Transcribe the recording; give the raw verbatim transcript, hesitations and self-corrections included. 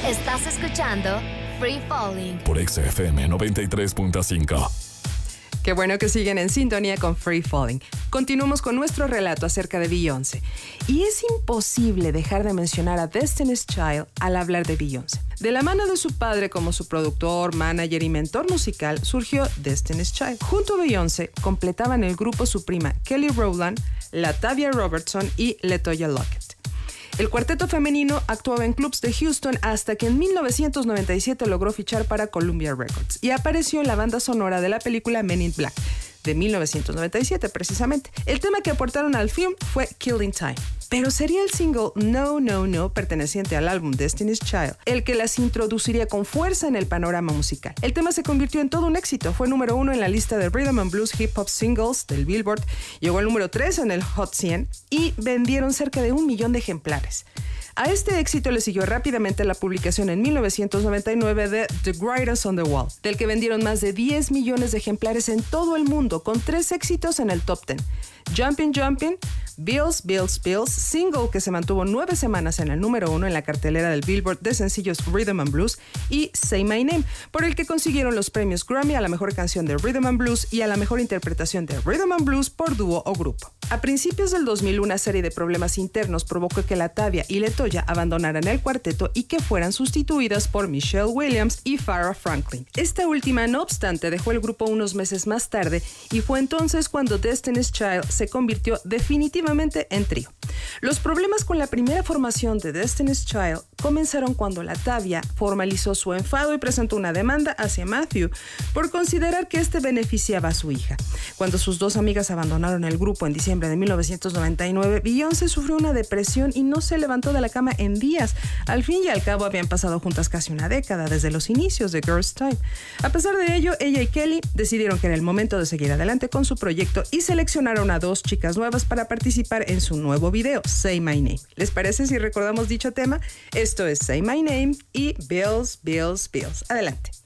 Estás escuchando Free Falling por X F M noventa y tres punto cinco. Qué bueno que siguen en sintonía con Free Falling. Continuamos con nuestro relato acerca de Beyoncé. Y es imposible dejar de mencionar a Destiny's Child al hablar de Beyoncé. De la mano de su padre como su productor, manager y mentor musical, surgió Destiny's Child. Junto a Beyoncé completaban el grupo su prima Kelly Rowland, LaTavia Robertson y LeToya Luckett. El cuarteto femenino actuaba en clubs de Houston hasta que en mil novecientos noventa y siete logró fichar para Columbia Records y apareció en la banda sonora de la película Men in Black, de mil novecientos noventa y siete precisamente. El tema que aportaron al film fue Killing Time, pero sería el single No No No, perteneciente al álbum Destiny's Child, el que las introduciría con fuerza en el panorama musical. El tema se convirtió en todo un éxito, fue número uno en la lista de Rhythm and Blues Hip Hop Singles del Billboard, llegó al número tres en el Hot cien y vendieron cerca de un millón de ejemplares. A este éxito le siguió rápidamente la publicación en mil novecientos noventa y nueve de The Greatest on the Wall, del que vendieron más de diez millones de ejemplares en todo el mundo, con tres éxitos en el top diez. Jumpin' Jumpin', Bills, Bills, Bills, single que se mantuvo nueve semanas en el número uno en la cartelera del Billboard de sencillos Rhythm and Blues, y Say My Name, por el que consiguieron los premios Grammy a la mejor canción de Rhythm and Blues y a la mejor interpretación de Rhythm and Blues por dúo o grupo. A principios del dos mil, una serie de problemas internos provocó que LaTavia y LeToya abandonaran el cuarteto y que fueran sustituidas por Michelle Williams y Farrah Franklin. Esta última, no obstante, dejó el grupo unos meses más tarde y fue entonces cuando Destiny's Child se convirtió definitivamente en trío. Los problemas con la primera formación de Destiny's Child comenzaron cuando LaTavia formalizó su enfado y presentó una demanda hacia Matthew por considerar que este beneficiaba a su hija. Cuando sus dos amigas abandonaron el grupo en diciembre de mil novecientos noventa y nueve, Beyoncé sufrió una depresión y no se levantó de la cama en días. Al fin y al cabo habían pasado juntas casi una década desde los inicios de Girls' Tyme. A pesar de ello, ella y Kelly decidieron que era el momento de seguir adelante con su proyecto y seleccionaron a dos chicas nuevas para participar en su nuevo video, Say My Name. ¿Les parece si recordamos dicho tema? Esto es Say My Name y Bills, Bills, Bills. Adelante.